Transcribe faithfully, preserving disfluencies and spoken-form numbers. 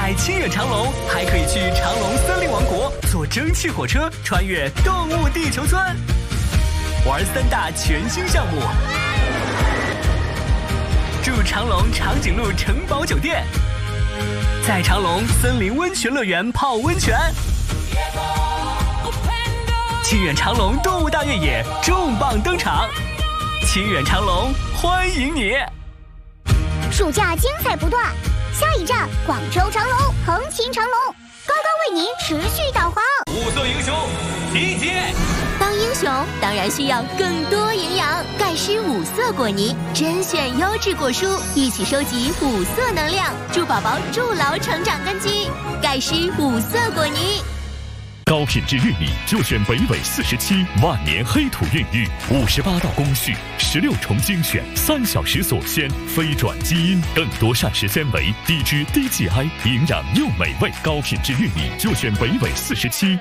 在清远长隆，还可以去长隆森林王国坐蒸汽火车穿越动物地球村，玩三大全新项目。住长隆长颈鹿城堡酒店，在长隆森林温泉乐园泡温泉。清远长隆动物大越野重磅登场，清远长隆欢迎你！ 暑假精彩不断，下一站广州长隆，横琴长隆，高高为您持续导航。 五色英雄集结！ 当英雄当然需要更多营养，钙湿五色果泥，甄选优质果蔬，一起收集五色能量，助宝宝筑牢成长根基。钙湿五色果泥。 高品质玉米就选北纬四十七万年黑土孕育，五十八道工序，十六重精选，三小时锁鲜，非转基因，更多膳食纤维，低脂低 G I， 营养又美味。高品质玉米就选北纬四十七